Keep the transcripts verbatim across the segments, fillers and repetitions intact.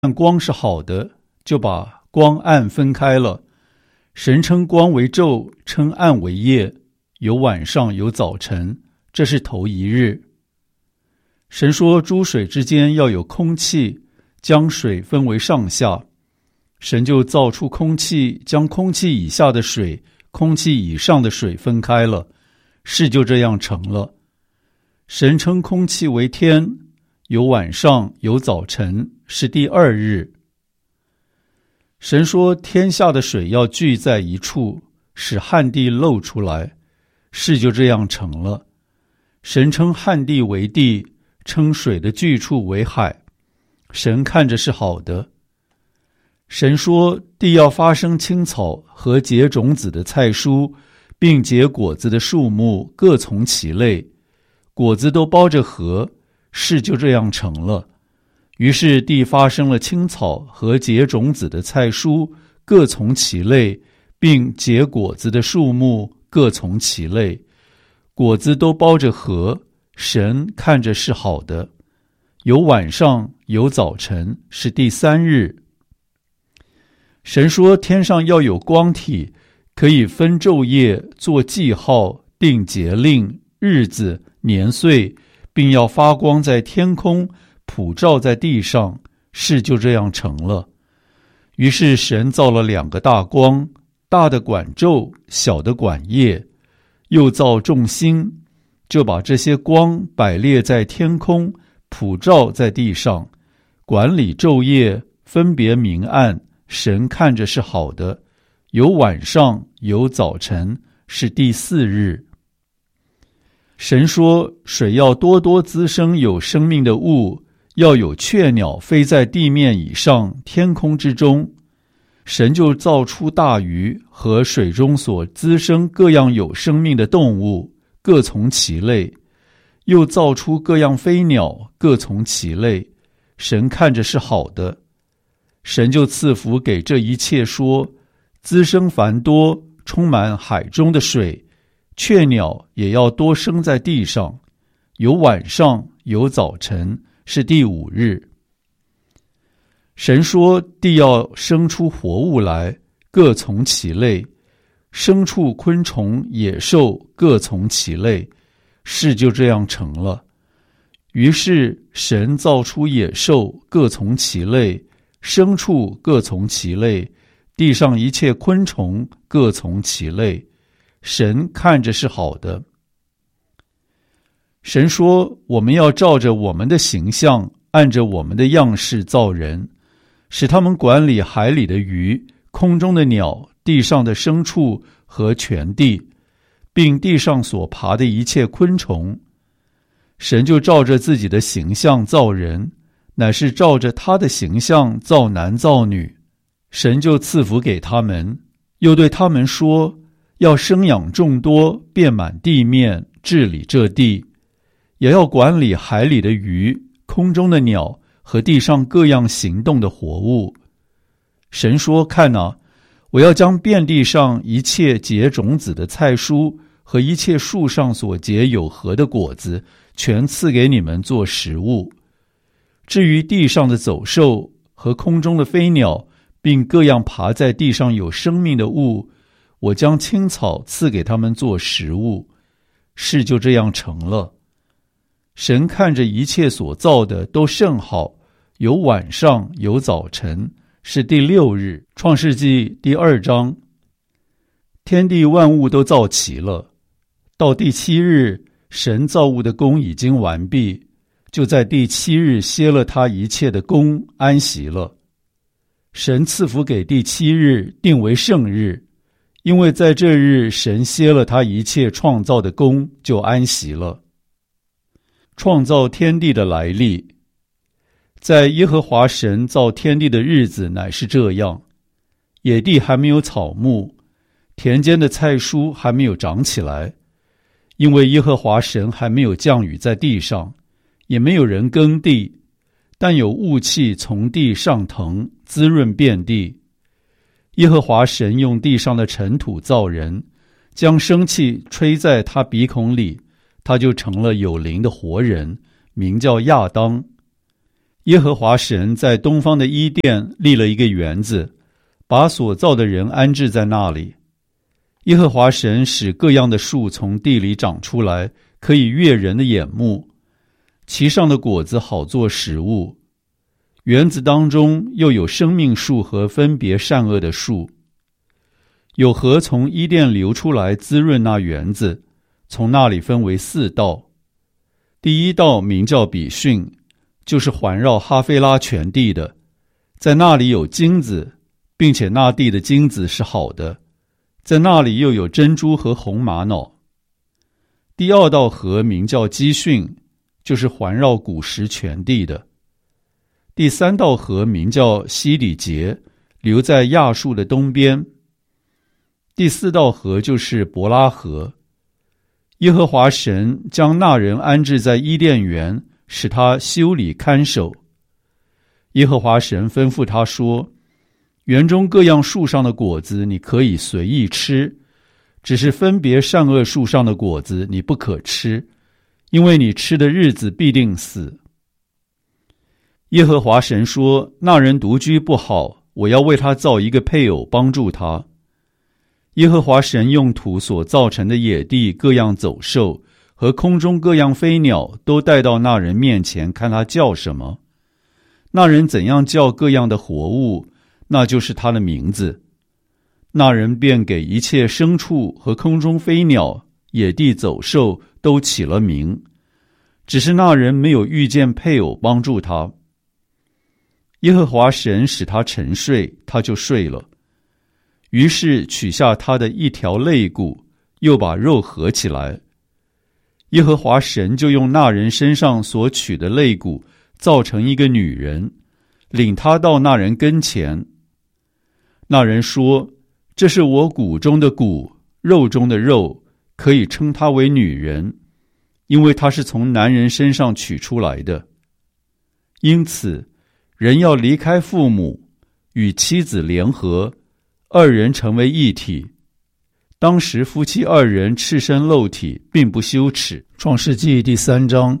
看光是好的，就把光暗分开了。神称光为昼，称暗为夜，有晚上有早晨，这是头一日。神说诸水之间要有空气，将水分为上下。神就造出空气，将空气以下的水、空气以上的水分开了，事就这样成了。神称空气为天，有晚上有早晨，是第二日。神说天下的水要聚在一处，使旱地露出来，事就这样成了。神称旱地为地，称水的聚处为海，神看着是好的。神说地要发生青草和结种子的菜蔬，并结果子的树木，各从其类，果子都包着核，事就这样成了。于是地发生了青草和结种子的菜蔬，各从其类，并结果子的树木，各从其类，果子都包着核，神看着是好的。有晚上有早晨，是第三日。神说天上要有光体，可以分昼夜，做记号，定节令、日子、年岁，并要发光在天空，普照在地上，事就这样成了。于是神造了两个大光，大的管昼，小的管夜，又造众星，就把这些光摆列在天空，普照在地上，管理昼夜，分别明暗，神看着是好的。有晚上有早晨，是第四日。神说水要多多滋生有生命的物，要有雀鸟飞在地面以上，天空之中。神就造出大鱼和水中所滋生各样有生命的动物，各从其类，又造出各样飞鸟，各从其类，神看着是好的。神就赐福给这一切，说滋生繁多，充满海中的水，雀鸟也要多生在地上。有晚上有早晨，是第五日。神说地要生出活物来，各从其类，牲畜、昆虫、野兽，各从其类，事就这样成了。于是神造出野兽，各从其类，牲畜各从其类，地上一切昆虫各从其类，神看着是好的。神说我们要照着我们的形象，按着我们的样式造人，使他们管理海里的鱼，空中的鸟，地上的牲畜和全地，并地上所爬的一切昆虫。神就照着自己的形象造人，乃是照着他的形象造男造女。神就赐福给他们，又对他们说，要生养众多，遍满地面，治理这地，也要管理海里的鱼，空中的鸟和地上各样行动的活物。神说，看哪，我要将遍地上一切结种子的菜蔬和一切树上所结有核的果子，全赐给你们做食物。至于地上的走兽和空中的飞鸟，并各样爬在地上有生命的物，我将青草赐给他们做食物。事就这样成了。神看着一切所造的都甚好，有晚上有早晨，是第六日。创世纪第二章。天地万物都造齐了，到第七日，神造物的工已经完毕，就在第七日歇了他一切的工，安息了。神赐福给第七日，定为圣日，因为在这日神歇了他一切创造的工，就安息了。创造天地的来历。在耶和华神造天地的日子乃是这样：野地还没有草木，田间的菜蔬还没有长起来，因为耶和华神还没有降雨在地上，也没有人耕地，但有雾气从地上腾，滋润遍地。耶和华神用地上的尘土造人，将生气吹在他鼻孔里，他就成了有灵的活人，名叫亚当。 耶和华神在东方的伊甸立了一个园子，把所造的人安置在那里。耶和华神使各样的树从地里长出来，可以悦人的眼目，其上的果子好做食物。园子当中又有生命树和分别善恶的树。有河从伊甸流出来，滋润那园子，从那里分为四道。第一道名叫比逊，就是环绕哈菲拉全地的，在那里有金子，并且那地的金子是好的，在那里又有珍珠和红玛瑙。第二道河名叫基训，就是环绕古时全地的。第三道河名叫西底结，流在亚述的东边。第四道河就是伯拉河。耶和华神将那人安置在伊甸园，使他修理看守。耶和华神吩咐他说，园中各样树上的果子你可以随意吃，只是分别善恶树上的果子你不可吃，因为你吃的日子必定死。耶和华神说，那人独居不好，我要为他造一个配偶帮助他。耶和华神用土所造成的野地各样走兽和空中各样飞鸟都带到那人面前，看他叫什么。那人怎样叫各样的活物，那就是他的名字。那人便给一切牲畜和空中飞鸟、野地走兽都起了名，只是那人没有遇见配偶帮助他。耶和华神使他沉睡，他就睡了。于是取下他的一条肋骨，又把肉合起来。耶和华神就用那人身上所取的肋骨造成一个女人，领他到那人跟前。那人说，这是我骨中的骨，肉中的肉，可以称她为女人，因为她是从男人身上取出来的。因此人要离开父母，与妻子联合，二人成为一体。当时夫妻二人赤身露体，并不羞耻。创世纪第三章。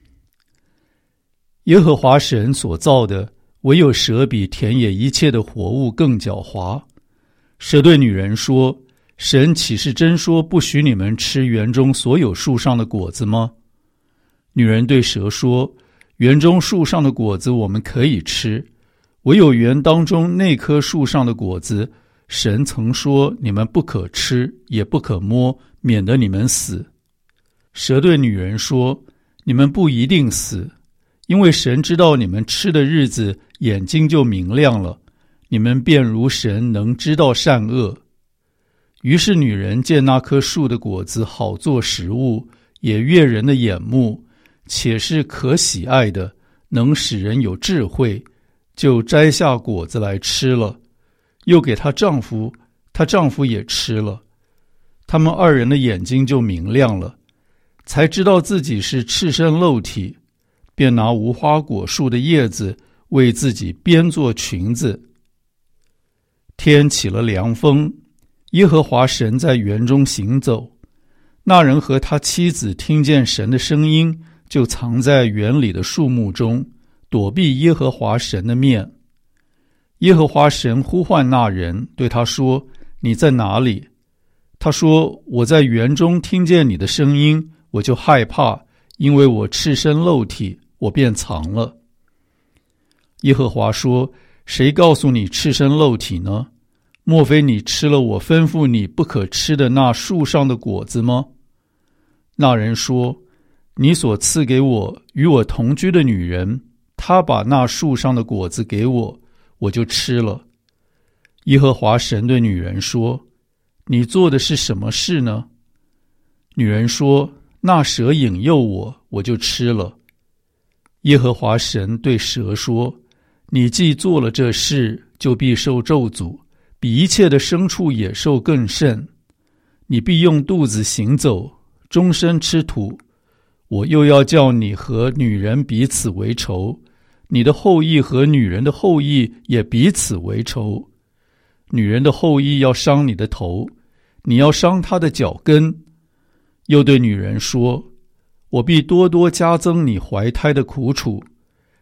耶和华神所造的，唯有蛇比田野一切的活物更狡猾。蛇对女人说，神岂是真说不许你们吃园中所有树上的果子吗？女人对蛇说，园中树上的果子我们可以吃，唯有园当中那棵树上的果子，神曾说你们不可吃，也不可摸，免得你们死。蛇对女人说，你们不一定死，因为神知道你们吃的日子，眼睛就明亮了，你们便如神，能知道善恶。于是女人见那棵树的果子好做食物，也悦人的眼目，且是可喜爱的，能使人有智慧，就摘下果子来吃了，又给她丈夫，她丈夫也吃了。他们二人的眼睛就明亮了，才知道自己是赤身露体，便拿无花果树的叶子为自己编做裙子。天起了凉风，耶和华神在园中行走，那人和他妻子听见神的声音，就藏在园里的树木中，躲避耶和华神的面。耶和华神呼唤那人，对他说，你在哪里？他说，我在园中听见你的声音，我就害怕，因为我赤身露体，我便藏了。耶和华说，谁告诉你赤身露体呢？莫非你吃了我吩咐你不可吃的那树上的果子吗？那人说，你所赐给我与我同居的女人，她把那树上的果子给我，我就吃了。耶和华神对女人说，你做的是什么事呢？女人说，那蛇引诱我，我就吃了。耶和华神对蛇说，你既做了这事，就必受咒诅，比一切的牲畜野兽更甚。你必用肚子行走，终身吃土。我又要叫你和女人彼此为仇，你的后裔和女人的后裔也彼此为仇。女人的后裔要伤你的头，你要伤她的脚跟。又对女人说，我必多多加增你怀胎的苦楚，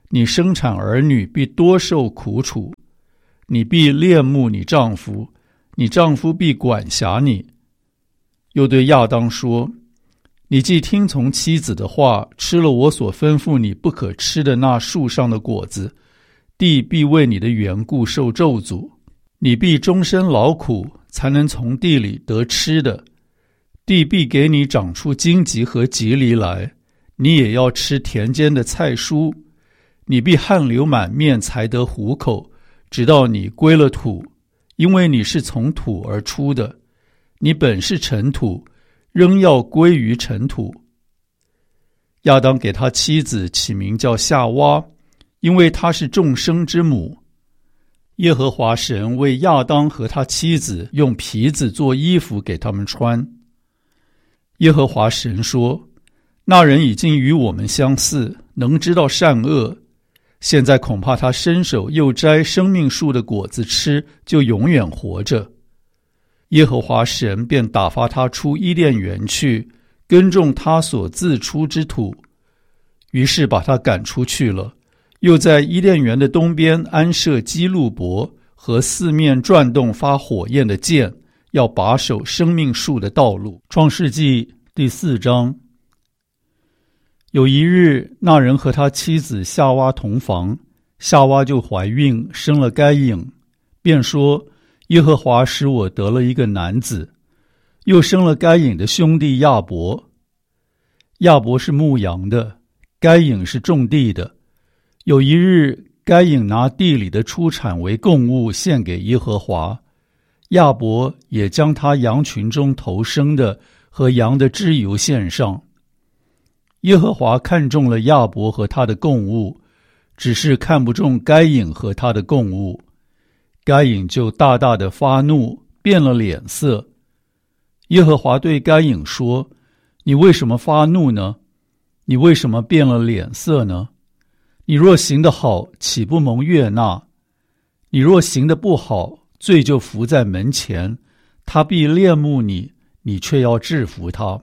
你生产儿女必多受苦楚，你必恋慕你丈夫，你丈夫必管辖你。又对亚当说，你既听从妻子的话，吃了我所吩咐你不可吃的那树上的果子，地必为你的缘故受咒诅，你必终身劳苦，才能从地里得吃的。地必给你长出荆棘和棘藜来，你也要吃田间的菜蔬。你必汗流满面才得糊口，直到你归了土，因为你是从土而出的，你本是尘土，仍要归于尘土。亚当给他妻子起名叫夏娃，因为她是众生之母。耶和华神为亚当和他妻子用皮子做衣服给他们穿。耶和华神说，那人已经与我们相似，能知道善恶，现在恐怕他伸手又摘生命树的果子吃，就永远活着。耶和华神便打发他出伊甸园去，耕种他所自出之土，于是把他赶出去了，又在伊甸园的东边安设基路伯和四面转动发火焰的剑，要把守生命树的道路。创世纪第四章。有一日，那人和他妻子夏娃同房，夏娃就怀孕，生了该隐，便说，耶和华使我得了一个男子。又生了该隐的兄弟亚伯。亚伯是牧羊的，该隐是种地的。有一日，该隐拿地里的出产为供物献给耶和华，亚伯也将他羊群中头生的和羊的脂油献上。耶和华看中了亚伯和他的供物，只是看不中该隐和他的供物。该隐就大大的发怒，变了脸色。耶和华对该隐说，你为什么发怒呢？你为什么变了脸色呢？你若行得好，岂不蒙悦纳？你若行得不好，罪就伏在门前，他必恋慕你，你却要制服他。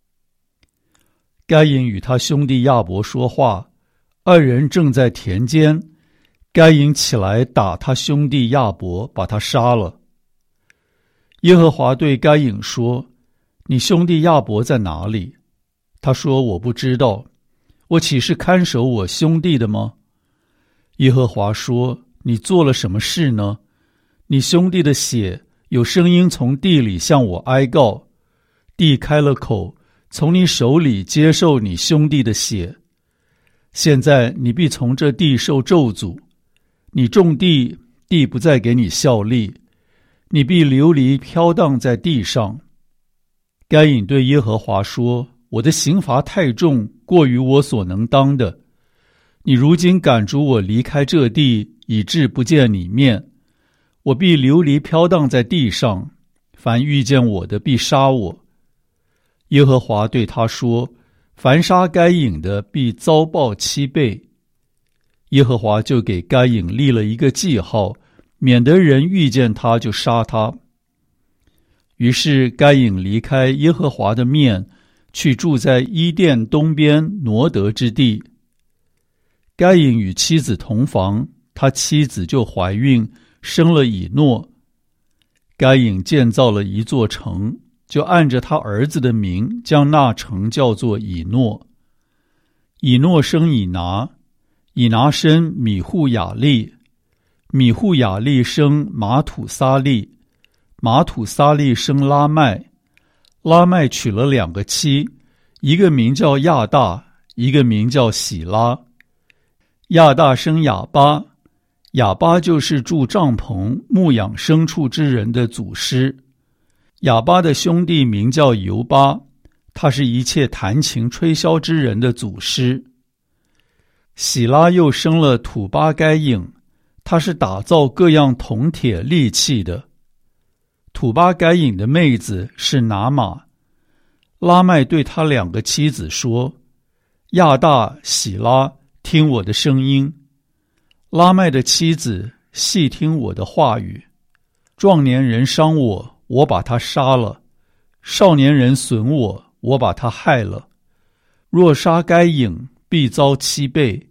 该隐与他兄弟亚伯说话，二人正在田间，该隐起来打他兄弟亚伯，把他杀了。耶和华对该隐说，你兄弟亚伯在哪里？他说，我不知道，我岂是看守我兄弟的吗？耶和华说，你做了什么事呢？你兄弟的血有声音从地里向我哀告，地开了口，从你手里接受你兄弟的血。现在你必从这地受咒诅，你种地，地不再给你效力，你必流离飘荡在地上。该隐对耶和华说，我的刑罚太重，过于我所能当的。你如今赶逐我离开这地，以致不见你面，我必流离飘荡在地上，凡遇见我的必杀我。耶和华对他说，凡杀该隐的必遭报七倍。耶和华就给该隐立了一个记号，免得人遇见他就杀他。于是该隐离开耶和华的面，去住在伊甸东边挪得之地。该隐与妻子同房，他妻子就怀孕，生了以诺。该隐建造了一座城，就按着他儿子的名，将那城叫做以诺。以诺生以拿，以拿生米户雅利，米户雅利生马土撒利，马土撒利生拉麦，拉麦娶了两个妻，一个名叫亚大，一个名叫喜拉。亚大生亚巴，亚巴就是住帐篷牧养牲畜之人的祖师。亚巴的兄弟名叫犹巴，他是一切弹琴吹箫之人的祖师。喜拉又生了土巴该隐，他是打造各样铜铁利器的。土巴该隐的妹子是拿玛。拉麦对他两个妻子说，亚大、喜拉，听我的声音。拉麦的妻子细听我的话语。壮年人伤我，我把他杀了；少年人损我，我把他害了。若杀该隐，必遭七倍；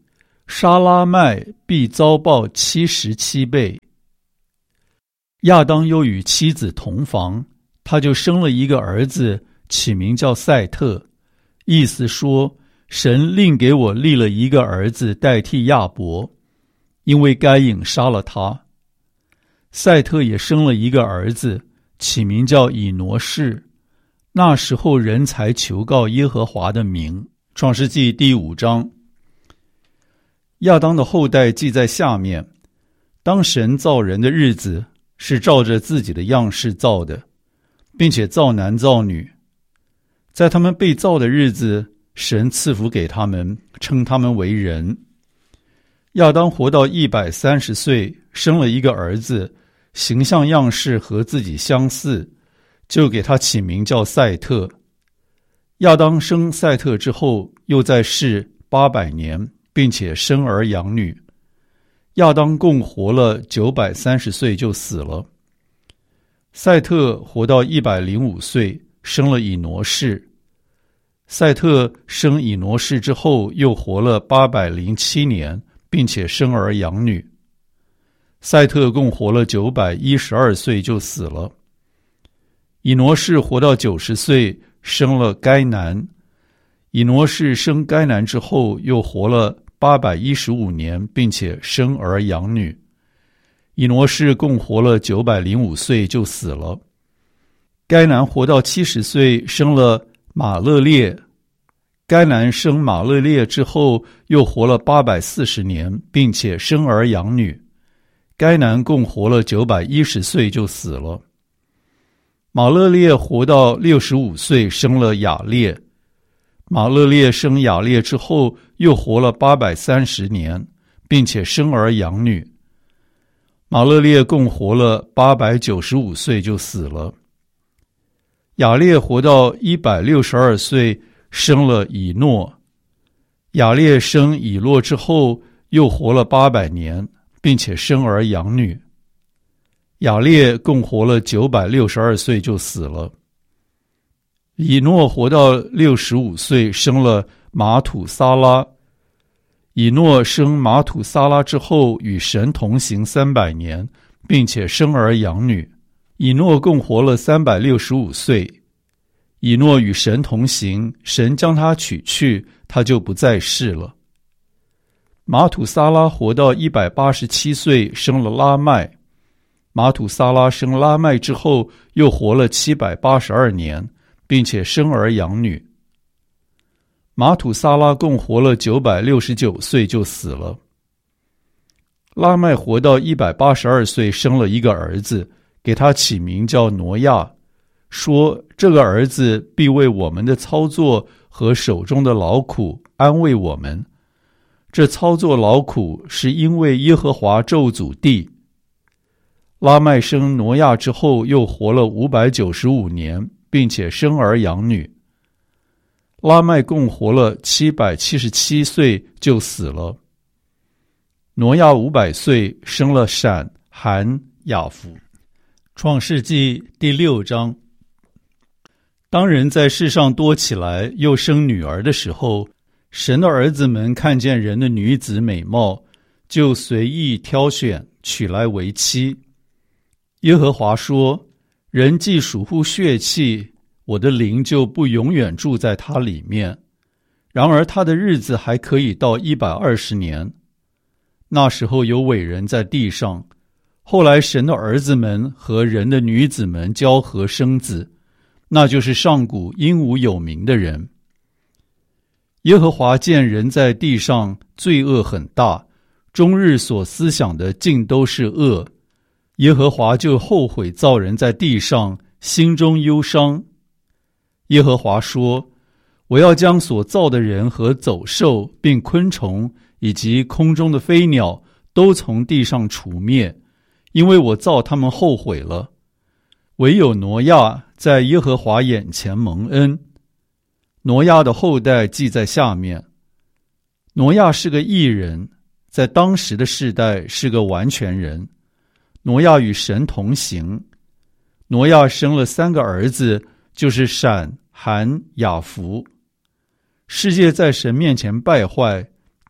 杀拉麦必遭报七十七倍。亚当又与妻子同房，他就生了一个儿子，起名叫赛特，意思说神另给我立了一个儿子代替亚伯，因为该隐杀了他。赛特也生了一个儿子，起名叫以挪士，那时候人才求告耶和华的名。创世纪第五章。亚当的后代记在下面。当神造人的日子，是照着自己的样式造的，并且造男造女。在他们被造的日子，神赐福给他们，称他们为人。亚当活到一百三十岁，生了一个儿子，形象样式和自己相似，就给他起名叫赛特。亚当生赛特之后，又在世八百年，并且生儿养女。亚当共活了九百三十岁就死了。赛特活到一百零五岁，生了以挪士。赛特生以挪士之后，又活了八百零七年，并且生儿养女。赛特共活了九百一十二岁就死了。以挪士活到九十岁，生了该南。以挪士生该南之后，又活了八百一十五年，并且生儿养女。以挪士共活了九百零五岁就死了。该南活到七十岁，生了马勒列。该南生马勒列之后，又活了八百四十年，并且生儿养女。该南共活了九百一十岁就死了。马勒列活到六十五岁，生了雅列。马勒列生雅列之后，又活了八百三十年，并且生儿养女。马勒列共活了八百九十五岁就死了。雅列活到一百六十二岁，生了以诺。雅列生以诺之后，又活了八百年，并且生儿养女。雅列共活了九百六十二岁就死了。以诺活到六十五岁，生了马土撒拉。以诺生马土撒拉之后，与神同行三百年，并且生儿养女。以诺共活了三百六十五岁。以诺与神同行，神将他取去，他就不在世了。马土撒拉活到一百八十七岁，生了拉麦。马土撒拉生拉麦之后，又活了七百八十二年，并且生儿养女。马土撒拉共活了九百六十九岁就死了。拉麦活到一百八十二岁，生了一个儿子，给他起名叫挪亚，说这个儿子必为我们的操作和手中的劳苦安慰我们。这操作劳苦是因为耶和华咒诅地。拉麦生挪亚之后，又活了五百九十五年，并且生儿养女。拉麦共活了七百七十七岁就死了。挪亚五百岁，生了闪、含、雅弗。创世纪第六章。当人在世上多起来，又生女儿的时候，神的儿子们看见人的女子美貌，就随意挑选，娶来为妻。耶和华说：人既属乎血气，我的灵就不永远住在他里面。然而他的日子还可以到一百二十年。那时候有伟人在地上，后来神的儿子们和人的女子们交合生子，那就是上古英武有名的人。耶和华见人在地上罪恶很大，终日所思想的尽都是恶，耶和华就后悔造人在地上，心中忧伤。耶和华说：我要将所造的人和走兽并昆虫以及空中的飞鸟都从地上除灭，因为我造他们后悔了。唯有挪亚在耶和华眼前蒙恩。挪亚的后代记在下面。挪亚是个义人，在当时的世代是个完全人。挪亚与神同行。挪亚生了三个儿子，就是闪、含、雅弗。世界在神面前败坏，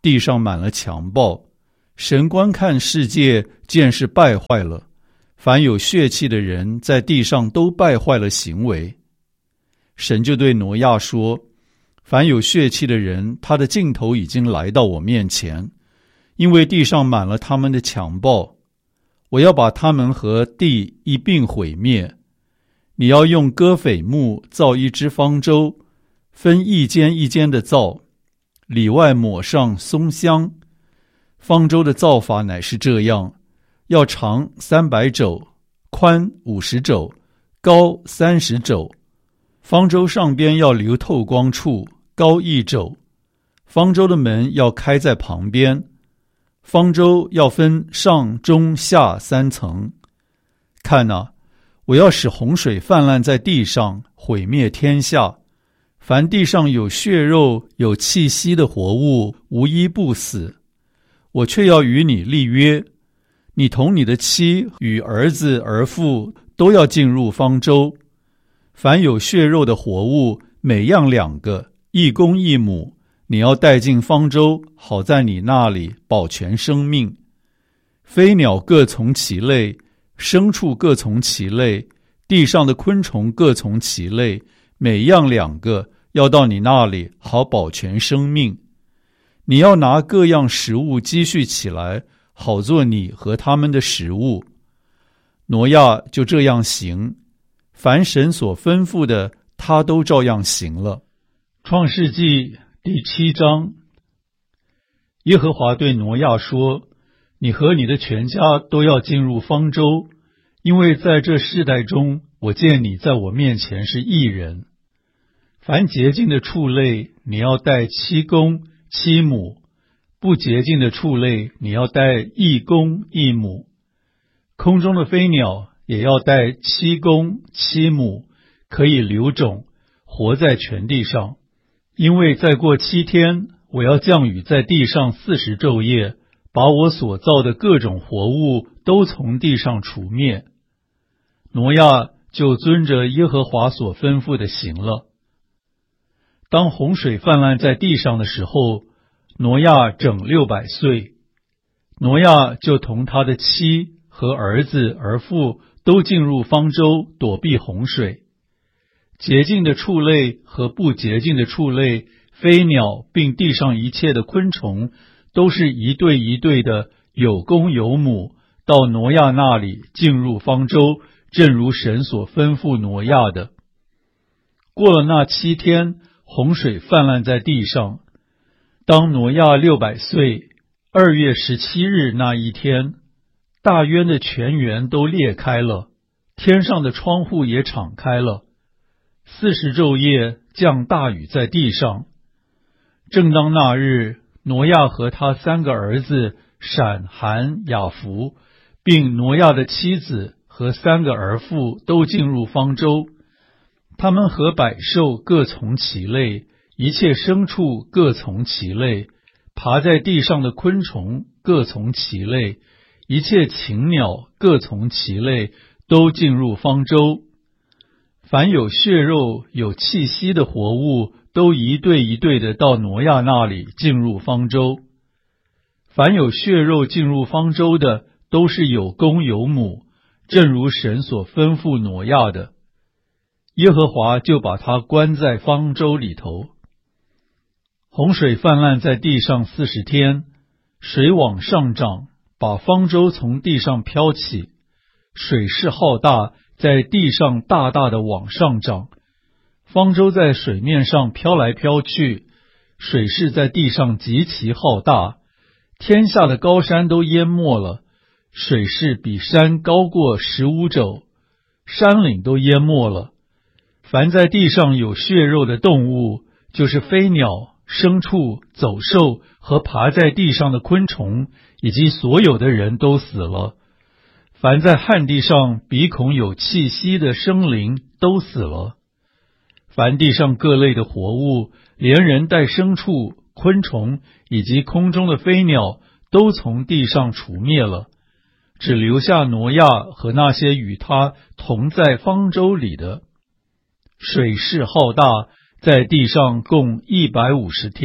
地上满了强暴。神观看世界，见是败坏了，凡有血气的人在地上都败坏了行为。神就对挪亚说，凡有血气的人，他的尽头已经来到我面前，因为地上满了他们的强暴，我要把他们和地一并毁灭。你要用戈斐木造一只方舟，分一间一间的造，里外抹上松香。方舟的造法乃是这样，要长三百肘，宽五十肘，高三十肘。方舟上边要留透光处，高一肘。方舟的门要开在旁边。方舟要分上中下三层。看哪，我要使洪水泛滥在地上，毁灭天下。凡地上有血肉有气息的活物，无一不死。我却要与你立约，你同你的妻与儿子儿妇都要进入方舟。凡有血肉的活物，每样两个，一公一母，你要带进方舟，好在你那里保全生命。飞鸟各从其类，牲畜各从其类，地上的昆虫各从其类，每样两个，要到你那里好保全生命。你要拿各样食物积蓄起来，好做你和他们的食物。挪亚就这样行，凡神所吩咐的，他都照样行了。创世纪第七章。耶和华对挪亚说，你和你的全家都要进入方舟，因为在这世代中，我见你在我面前是义人。凡洁净的畜类，你要带七公七母；不洁净的畜类，你要带一公一母。空中的飞鸟也要带七公七母，可以留种，活在全地上。因为再过七天，我要降雨在地上四十昼夜，把我所造的各种活物都从地上除灭。挪亚就遵着耶和华所吩咐的行了。当洪水泛滥在地上的时候，挪亚整六百岁。挪亚就同他的妻和儿子儿妇都进入方舟，躲避洪水。洁净的畜类和不洁净的畜类，飞鸟并地上一切的昆虫，都是一对一对的，有公有母，到挪亚那里进入方舟，正如神所吩咐挪亚的。过了那七天，洪水泛滥在地上。当挪亚六百岁，二月十七日那一天，大渊的泉源都裂开了，天上的窗户也敞开了。四十昼夜降大雨在地上。正当那日，挪亚和他三个儿子闪、含、雅弗，并挪亚的妻子和三个儿妇都进入方舟。他们和百兽各从其类，一切牲畜各从其类，爬在地上的昆虫各从其类，一切禽鸟各从其类，都进入方舟。凡有血肉有气息的活物，都一对一对的到挪亚那里进入方舟。凡有血肉进入方舟的，都是有公有母，正如神所吩咐挪亚的。耶和华就把他关在方舟里头。洪水泛滥在地上四十天，水往上涨，把方舟从地上飘起，水势浩大，在地上大大的往上涨。方舟在水面上飘来飘去，水势在地上极其浩大，天下的高山都淹没了，水势比山高过十五肘，山岭都淹没了。凡在地上有血肉的动物，就是飞鸟、牲畜、走兽和爬在地上的昆虫，以及所有的人都死了。凡在旱地上鼻孔有气息的生灵都死了。凡地上各类的活物，连人带牲畜、昆虫以及空中的飞鸟，都从地上除灭了，只留下挪亚和那些与他同在方舟里的。水势浩大，在地上共一百五十天。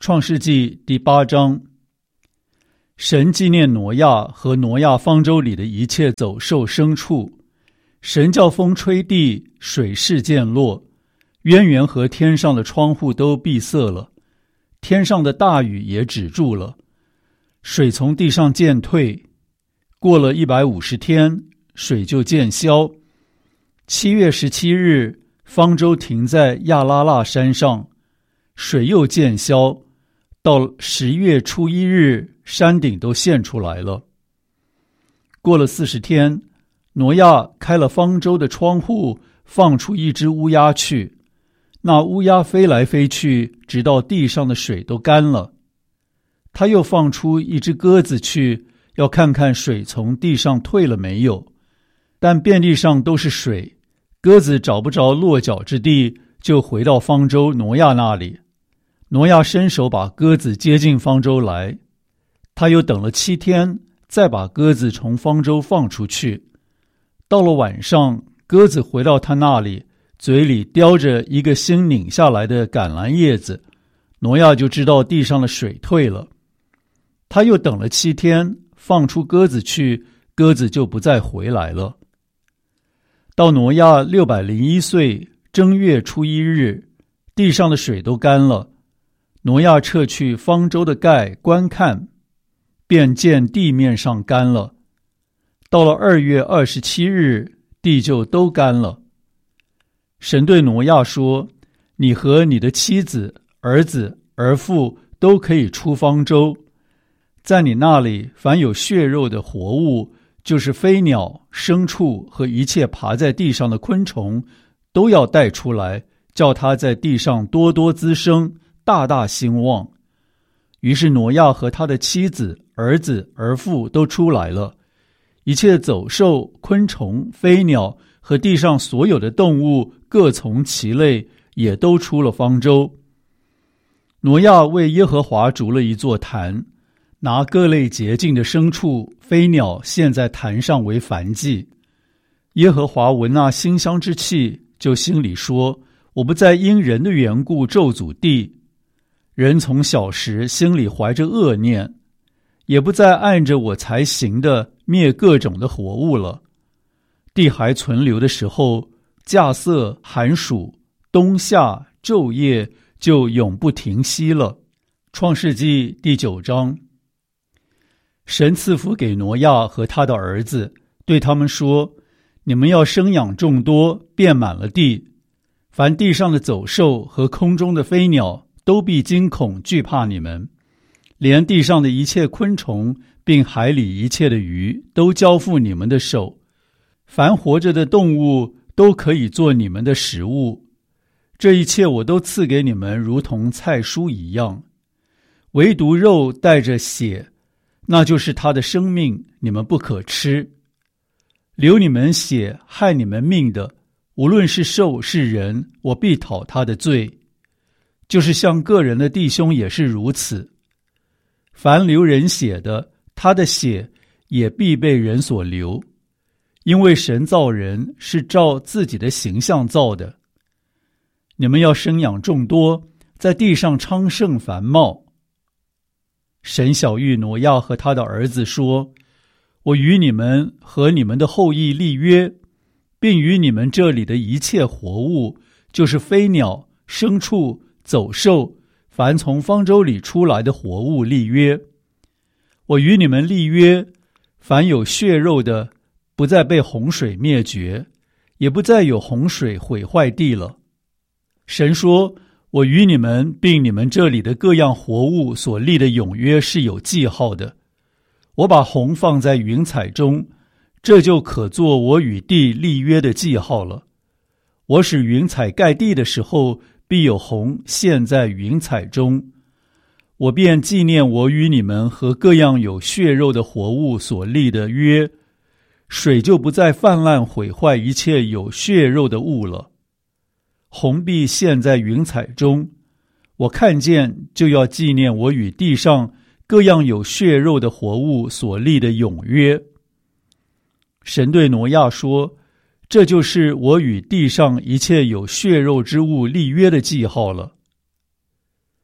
创世纪第八章，神纪念挪亚和挪亚方舟里的一切走兽牲畜。神叫风吹地，水势渐落，渊源和天上的窗户都闭塞了，天上的大雨也止住了，水从地上渐退。过了一百五十天，水就渐消。七月十七日，方舟停在亚拉腊山上，水又渐消。到十月初一日，山顶都现出来了。过了四十天，挪亚开了方舟的窗户，放出一只乌鸦去。那乌鸦飞来飞去，直到地上的水都干了。他又放出一只鸽子去，要看看水从地上退了没有。但遍地上都是水，鸽子找不着落脚之地，就回到方舟挪亚那里。挪亚伸手把鸽子接进方舟来，他又等了七天，再把鸽子从方舟放出去。到了晚上，鸽子回到他那里，嘴里叼着一个新拧下来的橄榄叶子。挪亚就知道地上的水退了。他又等了七天，放出鸽子去，鸽子就不再回来了。到挪亚六百零一岁正月初一日，地上的水都干了。挪亚撤去方舟的盖观看，便见地面上干了。到了二月二十七日，地就都干了。神对挪亚说：你和你的妻子、儿子、儿妇都可以出方舟。在你那里，凡有血肉的活物，就是飞鸟、牲畜和一切爬在地上的昆虫，都要带出来，叫它在地上多多滋生，大大兴旺。于是挪亚和他的妻子、儿子、儿妇都出来了，一切走兽、昆虫、飞鸟和地上所有的动物，各从其类，也都出了方舟。挪亚为耶和华筑了一座坛，拿各类洁净的牲畜、飞鸟献在坛上为燔祭。耶和华闻那馨香之气，就心里说：我不再因人的缘故咒诅地。人从小时心里怀着恶念，也不再按着我才行的灭各种的活物了。地还存留的时候，稼穑、寒暑、冬夏、昼夜就永不停息了。创世纪第九章。神赐福给挪亚和他的儿子，对他们说：你们要生养众多，遍满了地。凡地上的走兽和空中的飞鸟，都必惊恐惧怕你们。连地上的一切昆虫，并海里一切的鱼，都交付你们的手。凡活着的动物，都可以做你们的食物。这一切我都赐给你们，如同菜蔬一样。唯独肉带着血，那就是他的生命，你们不可吃。流你们血害你们命的，无论是兽是人，我必讨他的罪。就是像个人的弟兄也是如此。凡流人血的，他的血也必被人所流，因为神造人是照自己的形象造的。你们要生养众多，在地上昌盛繁茂。神晓谕挪亚和他的儿子说：我与你们和你们的后裔立约，并与你们这里的一切活物，就是飞鸟、牲畜、走兽，凡从方舟里出来的活物立约。我与你们立约，凡有血肉的，不再被洪水灭绝，也不再有洪水毁坏地了。神说：我与你们并你们这里的各样活物所立的永约是有记号的。我把虹放在云彩中，这就可做我与地立约的记号了。我使云彩盖地的时候，必有虹现在云彩中。我便纪念我与你们和各样有血肉的活物所立的约，水就不再泛滥毁坏一切有血肉的物了。虹必现在云彩中，我看见就要纪念我与地上各样有血肉的活物所立的永约。神对挪亚说：这就是我与地上一切有血肉之物立约的记号了。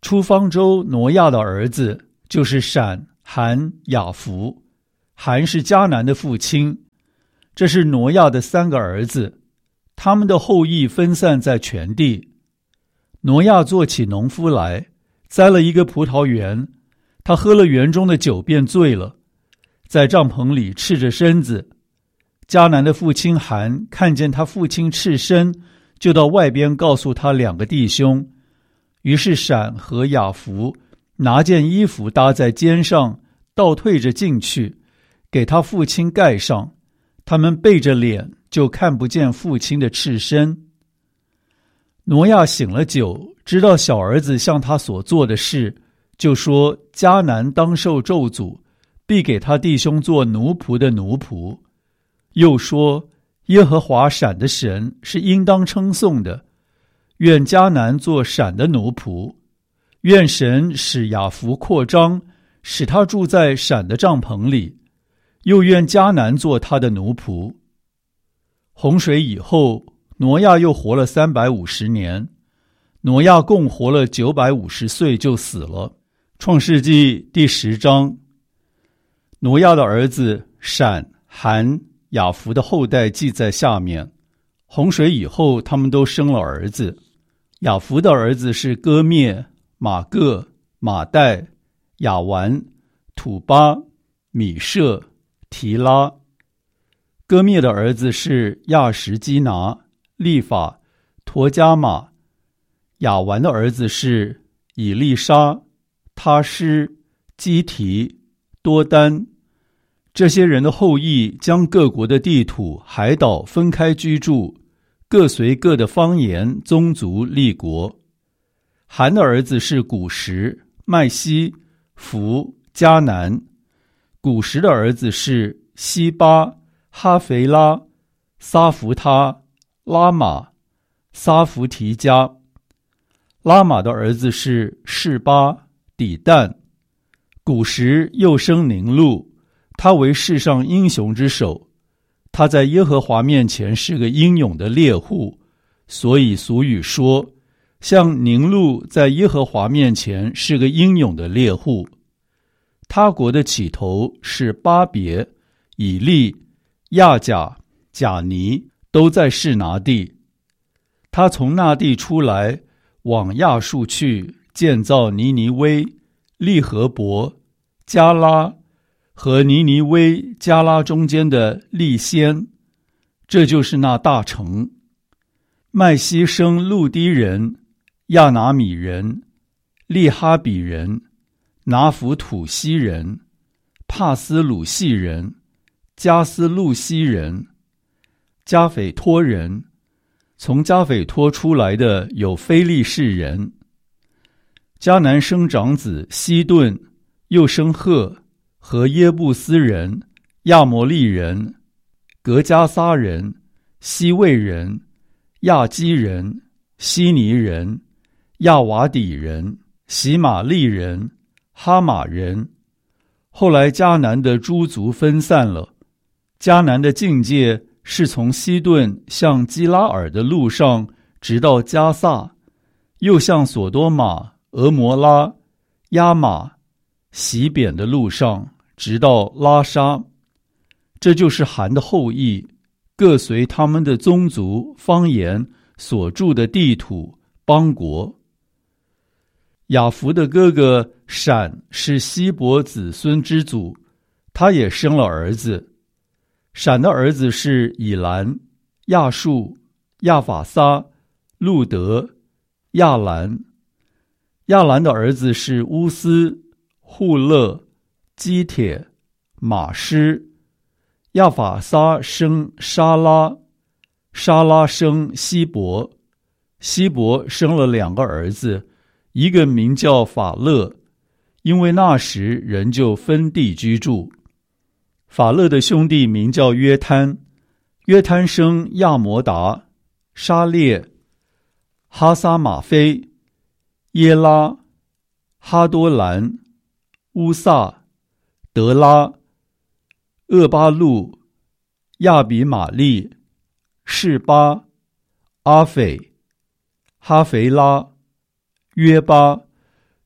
出方舟挪亚的儿子就是闪、含、雅弗。含是迦南的父亲，这是挪亚的三个儿子，他们的后裔分散在全地。挪亚做起农夫来，栽了一个葡萄园，他喝了园中的酒便醉了，在帐篷里赤着身子。迦南的父亲含看见他父亲赤身，就到外边告诉他两个弟兄。于是闪和雅弗拿件衣服搭在肩上，倒退着进去，给他父亲盖上，他们背着脸，就看不见父亲的赤身。挪亚醒了酒，知道小儿子向他所做的事，就说迦南当受咒诅，必给他弟兄做奴仆的奴仆。又说耶和华闪的神是应当称颂的，愿迦南做闪的奴仆，愿神使雅弗扩张，使他住在闪的帐篷里，又愿迦南做他的奴仆。洪水以后，挪亚又活了三百五十年，挪亚共活了九百五十岁就死了。创世纪第十章，挪亚的儿子闪、含、雅弗的后代记在下面。洪水以后，他们都生了儿子。雅弗的儿子是歌灭、马各、马代、雅完、土巴、米舍、提拉。歌灭的儿子是亚什基拿、利法、陀加马。雅完的儿子是以利沙、他施、基提、多丹。这些人的后裔将各国的地土、海岛分开居住，各随各的方言、宗族立国。含的儿子是古实、麦西、弗、迦南。古实的儿子是西巴、哈肥拉、撒弗他、拉玛、撒弗提加。拉玛的儿子是示巴、底但。古实又生宁禄，他为世上英雄之首，他在耶和华面前是个英勇的猎户，所以俗语说，像宁禄在耶和华面前是个英勇的猎户。他国的起头是巴别、以利、亚甲、贾尼，都在示拿地。他从那地出来，往亚述去，建造尼尼微、利和伯、加拉和尼尼微、加拉中间的利先，这就是那大城。麦西生路低人、亚拿米人、利哈比人、拿弗土西人、帕斯鲁西人、加斯路西人、加斐托人。从加斐托出来的有非利士人。迦南生长子西顿，又生赫和耶布斯人、亚摩利人、格加撒人、西魏人、亚基人、希尼人、亚瓦底人、喜玛利人、哈马人。后来迦南的诸族分散了，迦南的境界是从西顿向基拉尔的路上，直到加萨，又向索多玛、俄摩拉、亚玛、洗扁的路上，直到拉沙。这就是含的后裔，各随他们的宗族、方言所住的地土、邦国。雅弗的哥哥闪是希伯子孙之祖，他也生了儿子。闪的儿子是以兰、亚述、亚法撒、路德、亚兰。亚兰的儿子是乌斯、户勒、基铁、马施。亚法撒生沙拉，沙拉生希伯，希伯生了两个儿子，一个名叫法勒，因为那时人就分地居住。法勒的兄弟名叫约摊，约摊生亚摩达、沙列、哈撒马菲、耶拉、哈多兰、乌萨、德拉、厄巴路、亚比玛利、示巴、阿斐、哈肥拉、约巴，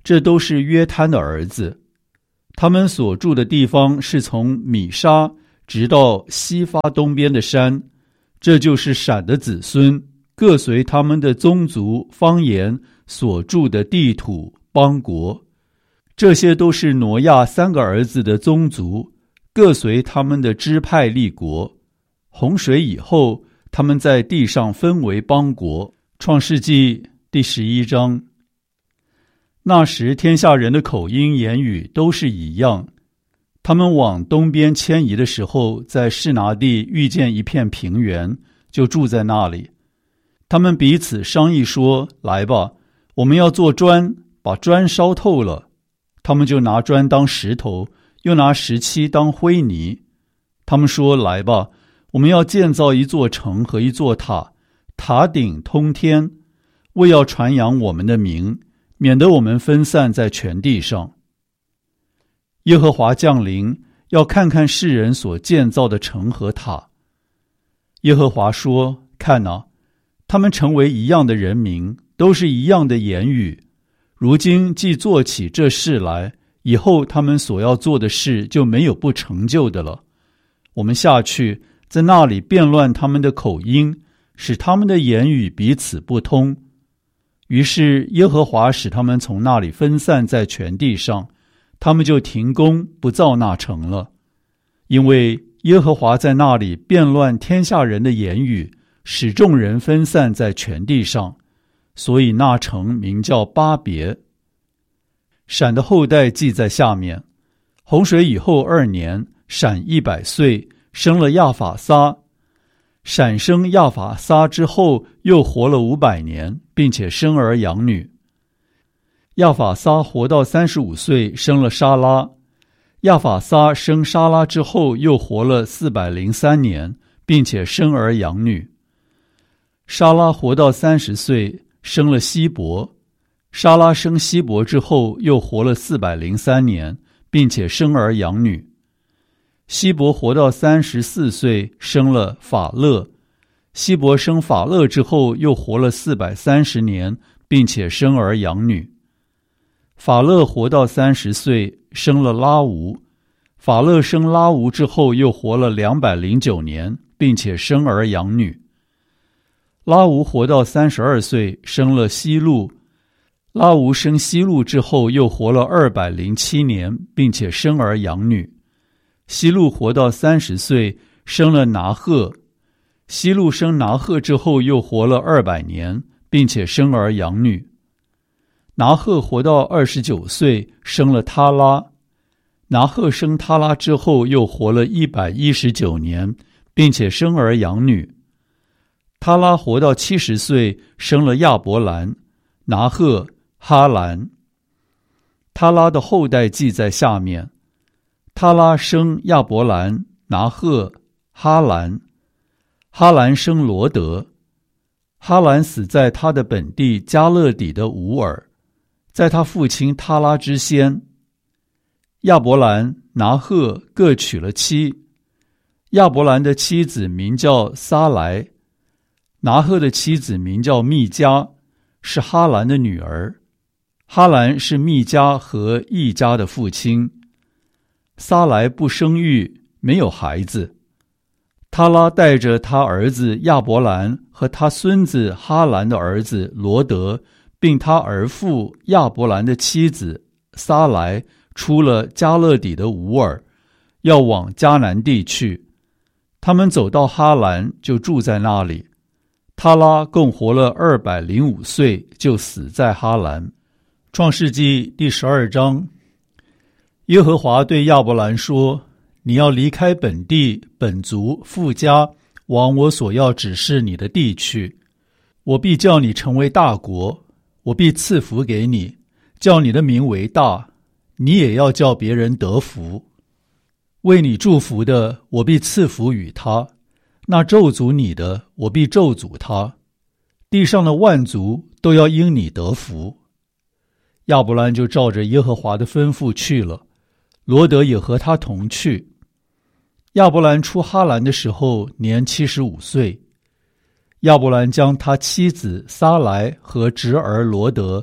这都是约摊的儿子。他们所住的地方是从米沙直到西法东边的山，这就是闪的子孙，各随他们的宗族方言所住的地土邦国。这些都是挪亚三个儿子的宗族，各随他们的支派立国。洪水以后，他们在地上分为邦国。创世纪第十一章。那时天下人的口音言语都是一样。他们往东边迁移的时候，在示拿地遇见一片平原，就住在那里。他们彼此商议说，来吧，我们要做砖，把砖烧透了。他们就拿砖当石头，又拿石漆当灰泥。他们说，来吧，我们要建造一座城和一座塔，塔顶通天，为要传扬我们的名，免得我们分散在全地上。耶和华降临，要看看世人所建造的城和塔。耶和华说，看哪，他们成为一样的人民，都是一样的言语。如今既做起这事来，以后他们所要做的事就没有不成就的了。我们下去，在那里变乱他们的口音，使他们的言语彼此不通。于是耶和华使他们从那里分散在全地上，他们就停工不造那城了。因为耶和华在那里变乱天下人的言语，使众人分散在全地上，所以那城名叫巴别。闪的后代记在下面。洪水以后二年，闪一百岁，生了亚法撒。闪生亚法撒之后，又活了五百年，并且生儿养女。亚法撒活到三十五岁，生了沙拉。亚法撒生沙拉之后，又活了四百零三年，并且生儿养女。沙拉活到三十岁，生了希伯。沙拉生希伯之后，又活了四百零三年，并且生儿养女。希伯活到三十四岁，生了法勒。希伯生法勒之后，又活了四百三十年，并且生儿养女。法勒活到三十岁，生了拉吾。法勒生拉吾之后，又活了两百零九年，并且生儿养女。拉吾活到三十二岁，生了希路。拉吾生希路之后，又活了二百零七年，并且生儿养女。希路活到三十岁，生了拿鹤。希路生拿鹤之后，又活了二百年，并且生儿养女。拿鹤活到二十九岁，生了他拉。拿鹤生他拉之后，又活了一百一十九年，并且生儿养女。他拉活到七十岁，生了亚伯兰、拿鹤、哈兰。他拉的后代记在下面。他拉生亚伯兰、拿鹤、哈兰。哈兰生罗德。哈兰死在他的本地加勒底的吾尔，在他父亲他拉之先。亚伯兰、拿鹤各娶了妻。亚伯兰的妻子名叫撒来。拿鹤的妻子名叫密加，是哈兰的女儿。哈兰是密加和易家的父亲。撒来不生育，没有孩子。他拉带着他儿子亚伯兰和他孙子哈兰的儿子罗德，并他儿父亚伯兰的妻子撒来，出了加勒底的吾尔，要往迦南地去。他们走到哈兰，就住在那里。他拉共活了二百零五岁，就死在哈兰。创世纪第十二章。耶和华对亚伯兰说，你要离开本地本族父家，往我所要指示你的地去。我必叫你成为大国，我必赐福给你，叫你的名为大，你也要叫别人得福。为你祝福的，我必赐福与他；那咒诅你的，我必咒诅他。地上的万族都要因你得福。亚伯兰就照着耶和华的吩咐去了，罗德也和他同去。亚伯兰出哈兰的时候年七十五岁。亚伯兰将他妻子撒来和侄儿罗德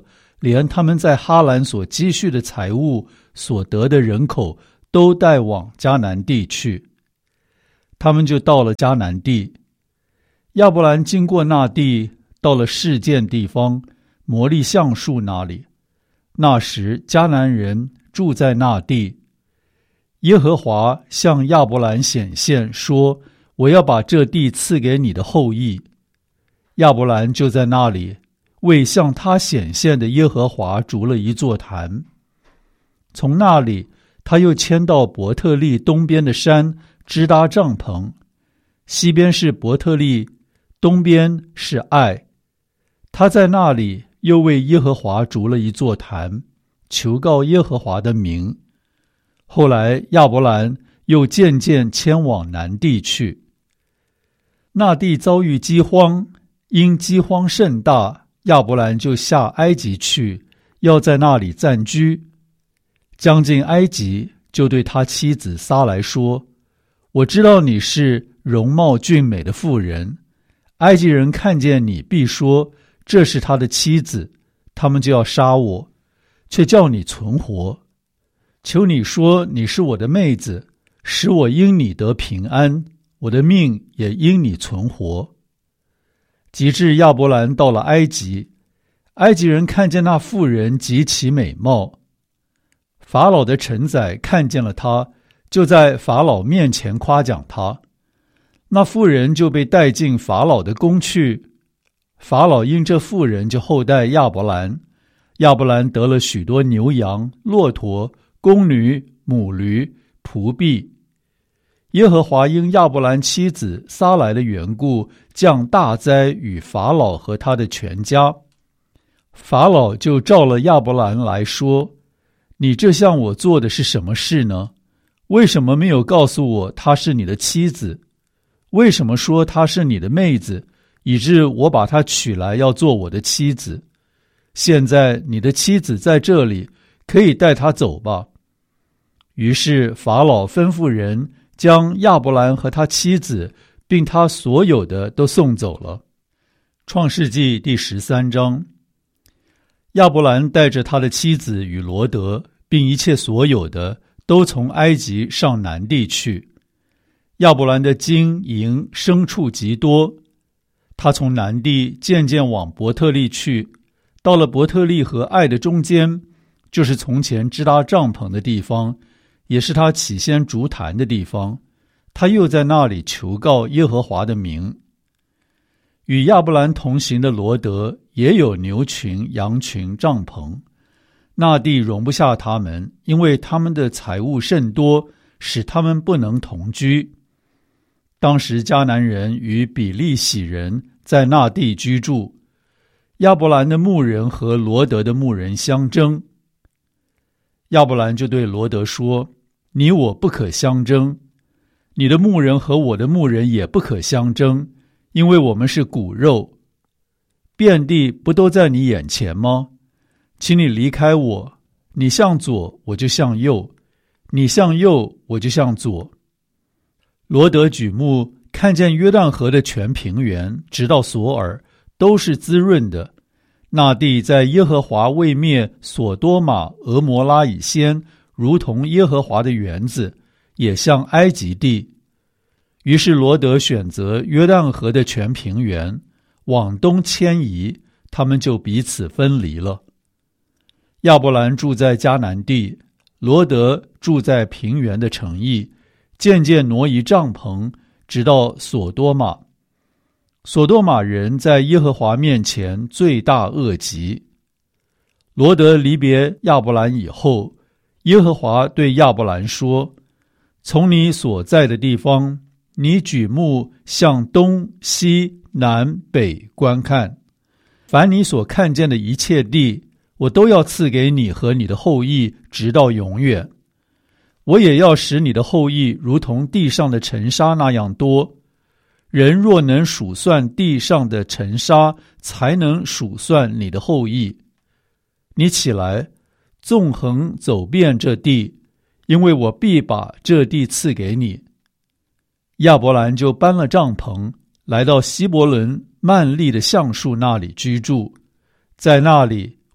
连他们在哈兰所积蓄的财物所得的人口都带往迦南地去。他们就到了迦南地。亚伯兰经过那地，到了示剑地方摩利橡树那里。那时迦南人住在那地。耶和华向亚伯兰显现说，我要把这地赐给你的后裔。亚伯兰就在那里为向他显现的耶和华筑了一座坛。从那里他又迁到伯特利东边的山，支搭帐篷，西边是伯特利，东边是爱。他在那里又为耶和华筑了一座坛，求告耶和华的名。后来亚伯兰又渐渐迁往南地去。那地遭遇饥荒，因饥荒甚大，亚伯兰就下埃及去，要在那里暂居。将近埃及，就对他妻子撒来说，我知道你是容貌俊美的妇人，埃及人看见你必说，这是他的妻子，他们就要杀我，却叫你存活。求你说你是我的妹子，使我因你得平安，我的命也因你存活。及至亚伯兰到了埃及，埃及人看见那妇人极其美貌，法老的臣宰看见了他，就在法老面前夸奖他。那妇人就被带进法老的宫去。法老因这妇人就厚待亚伯兰。亚伯兰得了许多牛羊、骆驼、公驴、母驴、仆婢。耶和华因亚伯兰妻子撒来的缘故，降大灾与法老和他的全家。法老就召了亚伯兰来说，你这向我做的是什么事呢？为什么没有告诉我她是你的妻子？为什么说她是你的妹子，以致我把她娶来要做我的妻子？现在你的妻子在这里，可以带她走吧。于是法老吩咐人将亚伯兰和他妻子并他所有的都送走了。创世纪第十三章。亚伯兰带着他的妻子与罗得并一切所有的都从埃及上南地去。亚伯兰的金银牲畜极多，他从南地渐渐往伯特利去，到了伯特利和爱的中间，就是从前支搭帐篷的地方，也是他起先筑坛的地方。他又在那里求告耶和华的名。与亚伯兰同行的罗得也有牛群、羊群、帐篷，那地容不下他们，因为他们的财物甚多，使他们不能同居。当时迦南人与比利洗人在那地居住，亚伯兰的牧人和罗得的牧人相争。亚伯兰就对罗得说，你我不可相争，你的牧人和我的牧人也不可相争，因为我们是骨肉。遍地不都在你眼前吗？请你离开我，你向左我就向右，你向右我就向左。罗得举目看见约旦河的全平原直到索尔都是滋润的，那地在耶和华未灭所多玛、俄摩拉以先，如同耶和华的园子，也像埃及地。于是罗得选择约旦河的全平原，往东迁移，他们就彼此分离了。亚伯兰住在迦南地，罗得住在平原的城邑，渐渐挪移帐篷，直到索多玛。索多玛人在耶和华面前罪大恶极。罗得离别亚伯兰以后，耶和华对亚伯兰说，从你所在的地方，你举目向东西南北观看，凡你所看见的一切地，我都要赐给你和你的后裔，直到永远。我也要使你的后裔如同地上的尘沙那样多。人若能数算地上的尘沙，才能数算你的后裔。你起来，纵横走遍这地，因为我必把这地赐给你。亚伯兰就搬了帐篷，来到希伯伦曼利的橡树那里居住，在那里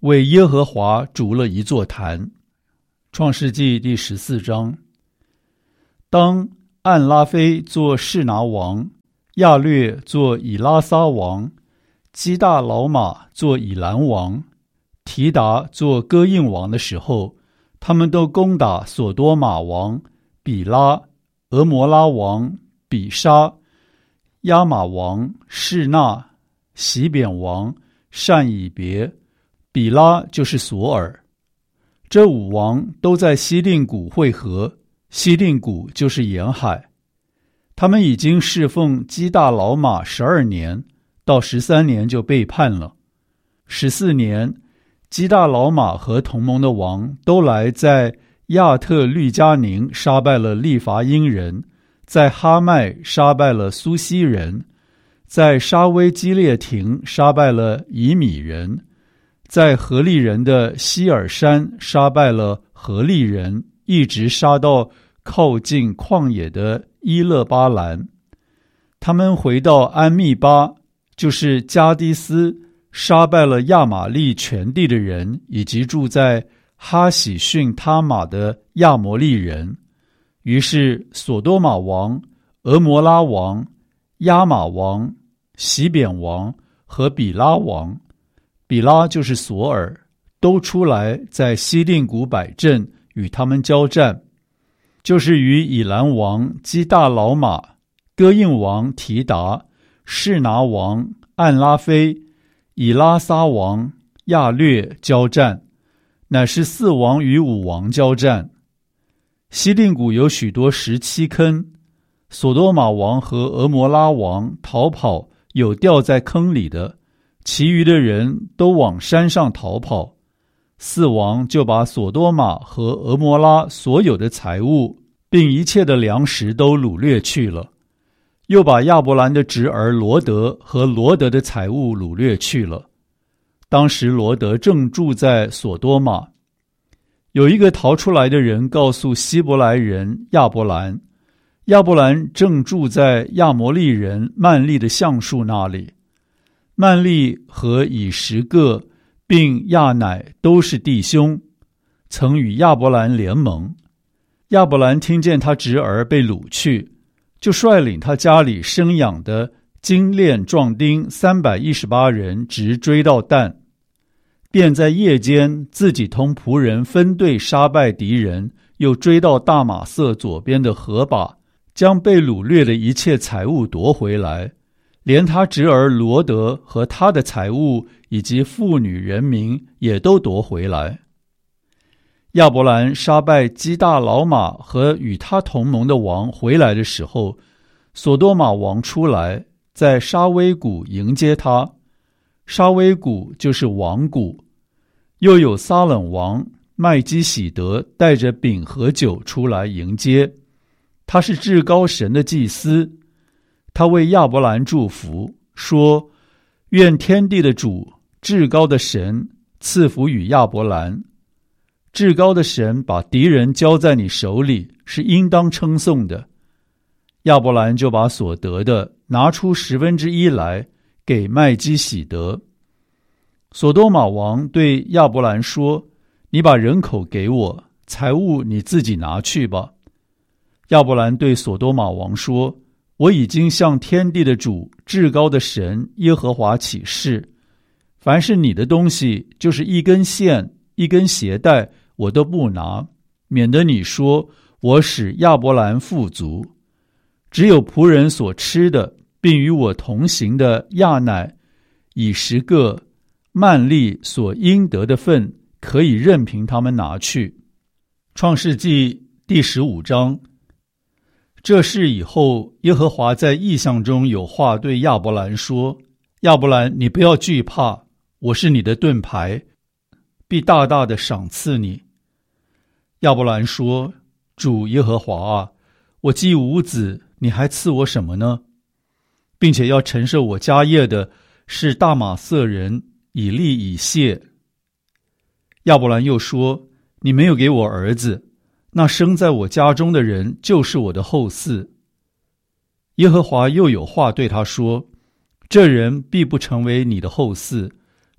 为耶和华筑了一座坛。创世纪第十四章。当暗拉菲做示拿王，亚略做以拉撒王，基大老马做以兰王，提达做哥印王的时候，他们都攻打索多玛王比拉、俄摩拉王比沙、亚玛王示那、洗扁王善以别，比拉就是索尔。这五王都在西定谷会合，西定谷就是沿海。他们已经侍奉基大老马十二年，到十三年就背叛了。十四年，基大老马和同盟的王都来在亚特律加宁杀败了利伐因人，在哈麦杀败了苏西人，在沙威基列亭杀败了以米人，在何利人的希尔山杀败了何利人，一直杀到靠近旷野的伊勒巴兰。他们回到安密巴，就是加迪斯，杀败了亚玛利全地的人，以及住在哈喜逊他玛的亚摩利人。于是索多玛王、俄摩拉王、亚玛王、洗扁王和比拉王，比拉就是索尔，都出来在西定谷摆阵，与他们交战，就是与以兰王基大老马、哥印王提达、示拿王暗拉菲、以拉撒王亚略交战，乃是四王与五王交战。西定谷有许多石漆坑，索多玛王和俄摩拉王逃跑，有掉在坑里的，其余的人都往山上逃跑。四王就把索多玛和俄摩拉所有的财物并一切的粮食都掳掠去了，又把亚伯兰的侄儿罗德和罗德的财物掳掠去了。当时罗德正住在索多玛。有一个逃出来的人告诉希伯来人亚伯兰，亚伯兰正住在亚摩利人曼利的橡树那里。曼利和以实各并亚乃都是弟兄，曾与亚伯兰联盟。亚伯兰听见他侄儿被掳去，就率领他家里生养的精练壮丁三百一十八人，直追到但，便在夜间自己同仆人分队杀败敌人，又追到大马色左边的河坝，将被掳掠的一切财物夺回来，连他侄儿罗德和他的财物以及妇女人民也都夺回来。亚伯兰杀败基大老马和与他同盟的王回来的时候，索多玛王出来，在沙威谷迎接他。沙威谷就是王谷。又有撒冷王麦基喜德带着饼和酒出来迎接，他是至高神的祭司。他为亚伯兰祝福，说：愿天地的主，至高的神赐福与亚伯兰。至高的神把敌人交在你手里，是应当称颂的。亚伯兰就把所得的拿出十分之一来给麦基喜德。索多玛王对亚伯兰说：你把人口给我，财物你自己拿去吧。亚伯兰对索多玛王说：我已经向天地的主，至高的神耶和华起誓，凡是你的东西，就是一根线一根鞋带，我都不拿，免得你说我使亚伯兰富足。只有仆人所吃的，并与我同行的亚乃、以实各、曼利所应得的份，可以任凭他们拿去。创世纪第十五章。这事以后，耶和华在异象中有话对亚伯兰说：亚伯兰，你不要惧怕，我是你的盾牌，必大大的赏赐你。亚伯兰说：主耶和华啊，我既无子，你还赐我什么呢？并且要承受我家业的是大马色人以利以谢。亚伯兰又说：你没有给我儿子，那生在我家中的人就是我的后嗣。耶和华又有话对他说：这人必不成为你的后嗣，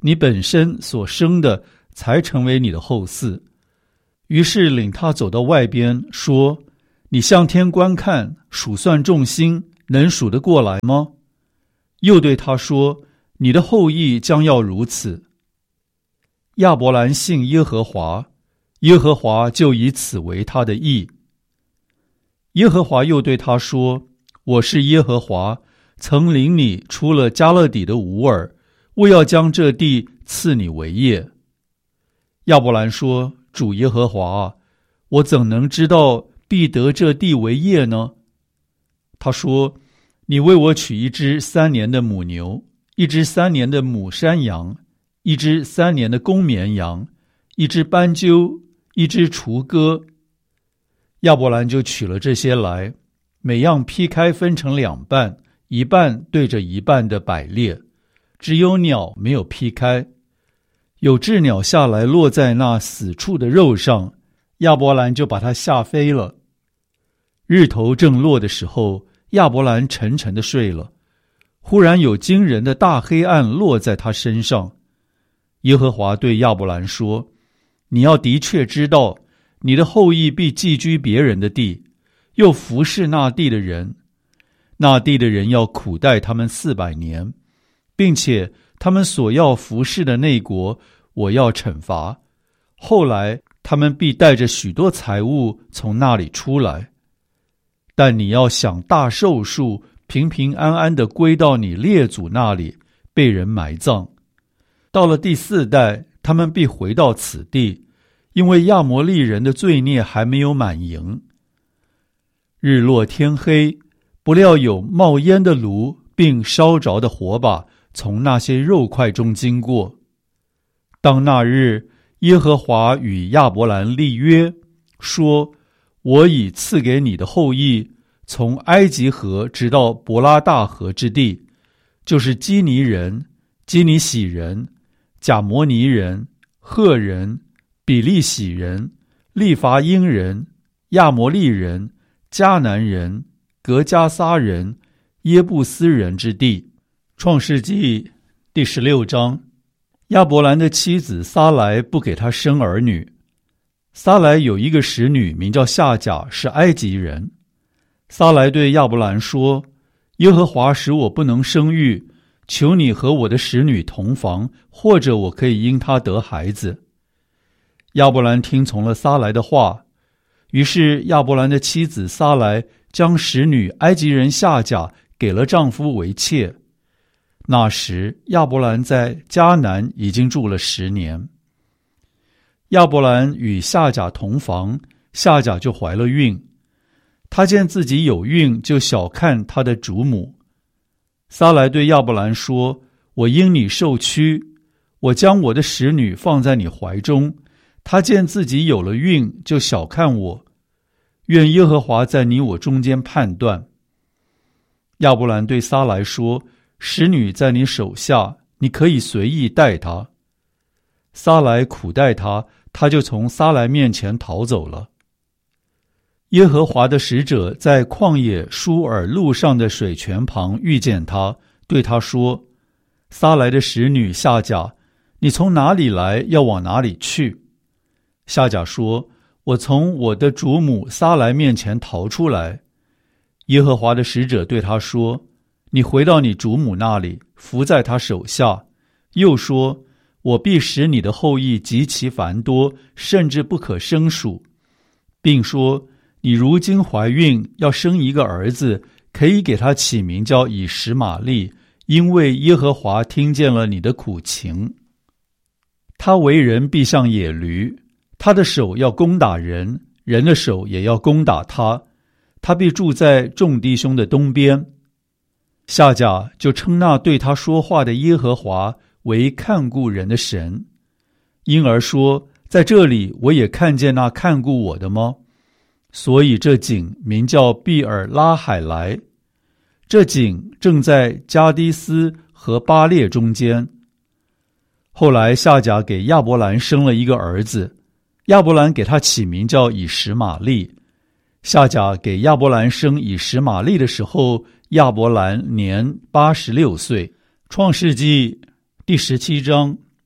你本身所生的才成为你的后嗣。于是领他走到外边，说：你向天观看，数算众星，能数得过来吗？又对他说：你的后裔将要如此。亚伯兰信耶和华，耶和华就以此为他的义。耶和华又对他说：我是耶和华，曾领你出了迦勒底的吾尔，为要将这地赐你为业。亚伯兰说：主耶和华，我怎能知道必得这地为业呢？他说：你为我取一只三年的母牛，一只三年的母山羊，一只三年的公绵羊，一只斑鸠，一只雏鸽。亚伯兰就取了这些来，每样劈开分成两半，一半对着一半的摆列，只有鸟没有劈开。有鸷鸟下来落在那死处的肉上，亚伯兰就把它吓飞了。日头正落的时候，亚伯兰沉沉地睡了，忽然有惊人的大黑暗落在他身上。耶和华对亚伯兰说：你要的确知道，你的后裔必寄居别人的地，又服侍那地的人。那地的人要苦待他们四百年，并且他们所要服侍的那国，我要惩罚。后来他们必带着许多财物从那里出来。但你要享大寿数，平平安安地归到你列祖那里，被人埋葬。到了第四代，他们必回到此地，因为亚摩利人的罪孽还没有满盈。日落天黑，不料有冒烟的炉并烧着的火把从那些肉块中经过。当那日，耶和华与亚伯兰立约，说：我已赐给你的后裔，从埃及河直到伯拉大河之地，就是基尼人、基尼喜人、贾摩尼人、赫人、比利洗人、利伐因人、亚摩利人、迦南人、革迦撒人、耶布斯人之地。创世纪第十六章。亚伯兰的妻子撒莱不给他生儿女。撒莱有一个使女名叫夏甲，是埃及人。撒莱对亚伯兰说：耶和华使我不能生育，求你和我的使女同房，或者我可以因她得孩子。亚伯兰听从了撒莱的话，于是亚伯兰的妻子撒莱将使女埃及人夏甲给了丈夫为妾。那时亚伯兰在迦南已经住了十年。亚伯兰与夏甲同房，夏甲就怀了孕。他见自己有孕，就小看他的主母。撒莱对亚伯兰说：我因你受屈，我将我的使女放在你怀中。他见自己有了孕，就小看我。愿耶和华在你我中间判断。亚伯兰对撒莱说：使女在你手下，你可以随意待她。撒莱苦待她，她就从撒莱面前逃走了。耶和华的使者在旷野舒尔路上的水泉旁遇见他，对他说：撒莱的使女夏甲，你从哪里来，要往哪里去？夏甲说：我从我的主母撒莱面前逃出来。耶和华的使者对他说：你回到你主母那里，伏在她手下。又说：我必使你的后裔极其繁多，甚至不可胜数。并说：你如今怀孕，要生一个儿子，可以给他起名叫以实玛利，因为耶和华听见了你的苦情。他为人必像野驴，他的手要攻打人，人的手也要攻打他。他必住在众弟兄的东边。夏甲就称那对他说话的耶和华为看顾人的神，因而说：在这里我也看见那看顾我的吗？所以这井名叫毕尔拉海莱。这井正在加迪斯和巴列中间。后来夏甲给亚伯兰生了一个儿子，亚伯兰给他起名叫以实玛利。夏甲给亚伯兰生以实玛利的时候，亚伯兰年八十六岁。创世纪第十七章。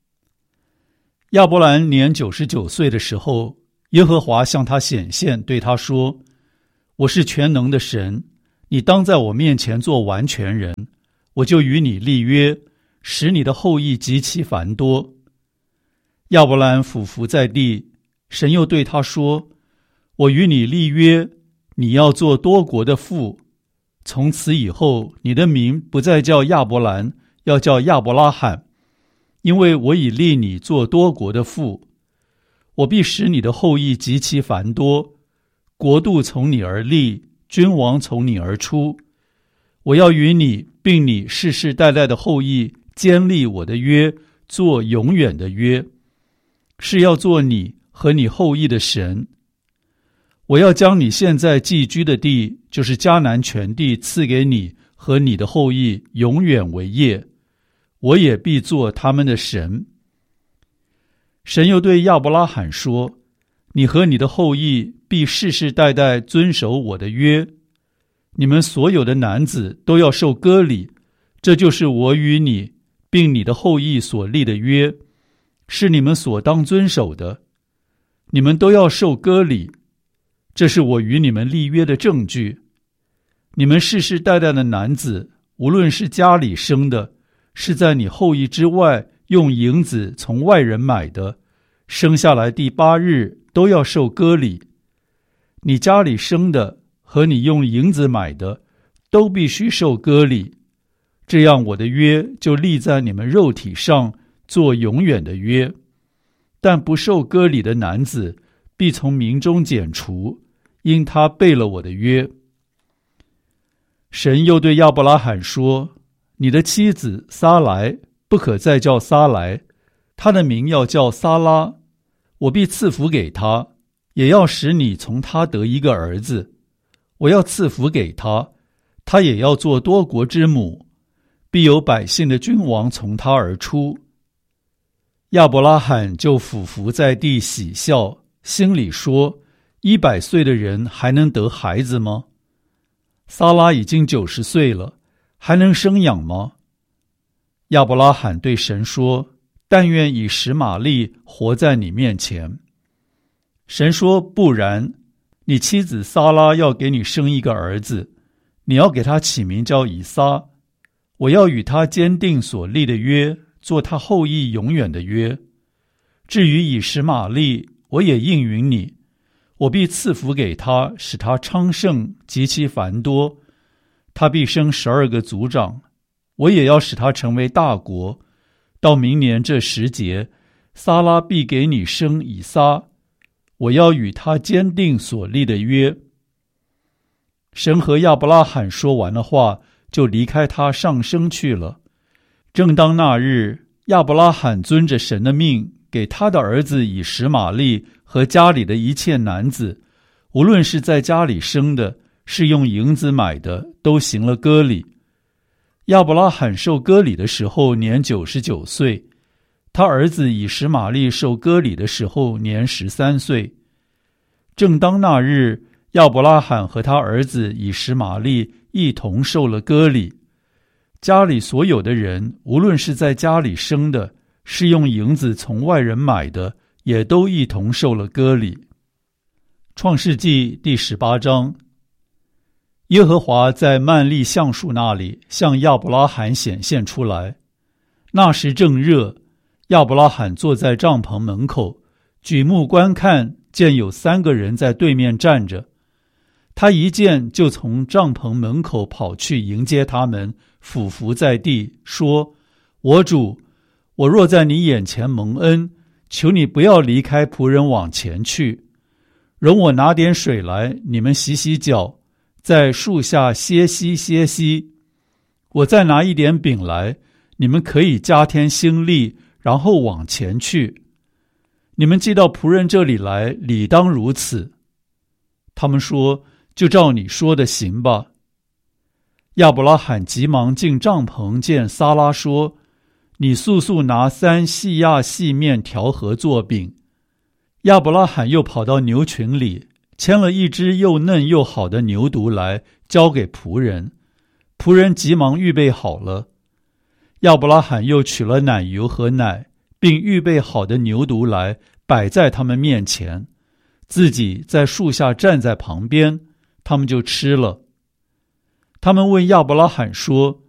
亚伯兰年九十九岁的时候，耶和华向他显现，对他说：我是全能的神，你当在我面前做完全人，我就与你立约，使你的后裔极其繁多。亚伯兰俯伏在地，神又对他说：我与你立约，你要做多国的父，从此以后，你的名不再叫亚伯兰，要叫亚伯拉罕，因为我已立你做多国的父。我必使你的后裔极其繁多，国度从你而立，君王从你而出。我要与你并你世世代代的后裔坚立我的约，做永远的约，是要做你和你后裔的神。我要将你现在寄居的地，就是迦南全地，赐给你和你的后裔永远为业，我也必做他们的神。神又对亚伯拉罕说：你和你的后裔必世世代代遵守我的约，你们所有的男子都要受割礼，这就是我与你并你的后裔所立的约，是你们所当遵守的。你们都要受割礼，这是我与你们立约的证据。你们世世代代的男子，无论是家里生的，是在你后裔之外用银子从外人买的，生下来第八日都要受割礼。你家里生的和你用银子买的，都必须受割礼。这样我的约就立在你们肉体上，做永远的约。但不受割礼的男子，必从民中剪除，因他背了我的约。神又对亚伯拉罕说：你的妻子撒莱不可再叫撒莱，她的名要叫撒拉，我必赐福给她，也要使你从她得一个儿子。我要赐福给她，她也要做多国之母，必有百姓的君王从她而出。亚伯拉罕就俯伏在地喜笑，心里说：一百岁的人还能得孩子吗？撒拉已经九十岁了，还能生养吗？亚伯拉罕对神说：但愿以实玛利活在你面前。神说：不然，你妻子撒拉要给你生一个儿子，你要给他起名叫以撒。我要与他坚定所立的约，做他后裔永远的约。至于以实玛利，我也应允你，我必赐福给他，使他昌盛，极其繁多。他必生十二个族长，我也要使他成为大国。到明年这时节，撒拉必给你生以撒，我要与他坚定所立的约。神和亚伯拉罕说完了话，就离开他上升去了。正当那日，亚伯拉罕遵着神的命，给他的儿子以实玛利和家里的一切男子，无论是在家里生的，是用银子买的，都行了割礼。亚伯拉罕受割礼的时候年九十九岁，他儿子以实玛利受割礼的时候年十三岁。正当那日，亚伯拉罕和他儿子以实玛利一同受了割礼。家里所有的人，无论是在家里生的，是用银子从外人买的，也都一同受了割礼。创世纪第十八章。耶和华在曼利橡树那里向亚伯拉罕显现出来。那时正热，亚伯拉罕坐在帐篷门口，举目观看，见有三个人在对面站着。他一见，就从帐篷门口跑去迎接他们，俯伏在地，说：我主，我若在你眼前蒙恩，求你不要离开仆人往前去，容我拿点水来，你们洗洗脚，在树下歇息歇息。我再拿一点饼来，你们可以加添心力，然后往前去。你们既到仆人这里来，理当如此。他们说：就照你说的行吧。亚伯拉罕急忙进帐篷，见撒拉说：你速速拿三细亚细面调和做饼。亚伯拉罕又跑到牛群里，牵了一只又嫩又好的牛犊来，交给仆人。仆人急忙预备好了。亚伯拉罕又取了奶油和奶，并并预备好的牛犊来摆在他们面前，自己在树下站在旁边，他们就吃了。他们问亚伯拉罕说：